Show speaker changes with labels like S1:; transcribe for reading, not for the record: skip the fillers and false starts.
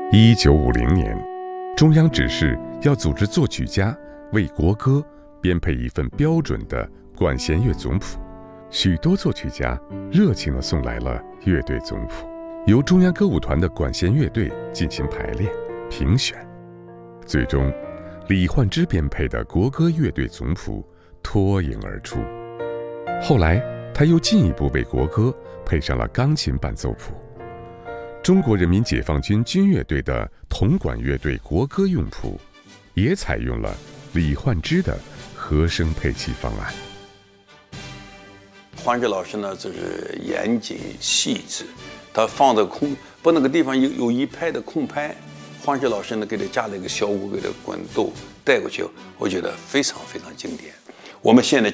S1: 1950年，中央指示要组织作曲家为国歌编配一份标准的管弦乐总谱，许多作曲家热情地送来了乐队总谱，由中央歌舞团的管弦乐队进行排练、评选。最终，李焕之编配的国歌乐队总谱脱颖而出。后来，他又进一步为国歌配上了钢琴伴奏谱。中国人民解放军军乐队的铜管乐队国歌用谱，也采用了李焕之的和声配器方案。
S2: 焕之老师呢，就是严谨细致，他放的不那个地方有一拍的空拍，焕之老师呢给他加了一个小鼓，给他滚奏带过去，我觉得非常非常经典。我们现在